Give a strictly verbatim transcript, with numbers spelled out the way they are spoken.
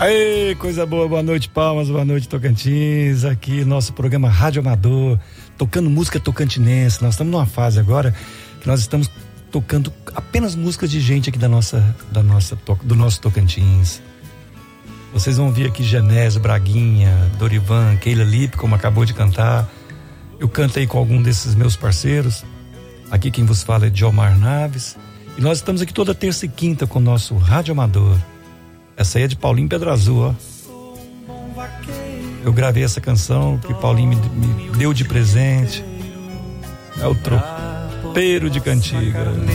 Aê, coisa boa, boa noite Palmas, boa noite Tocantins, aqui nosso programa Rádio Amador, tocando música tocantinense. Nós estamos numa fase agora que nós estamos tocando apenas músicas de gente aqui da nossa, da nossa, do nosso Tocantins. Vocês vão ouvir aqui Genésio, Braguinha, Dorivan, Keila Lippe, como acabou de cantar. Eu cantei com algum desses meus parceiros. Aqui quem vos fala é Diomar Naves. E nós estamos aqui toda terça e quinta com o nosso Rádio Amador. Essa aí é de Paulinho Pedra Azul, ó. Eu gravei essa canção que Paulinho me, me deu de presente. É o Tropeiro de Cantiga.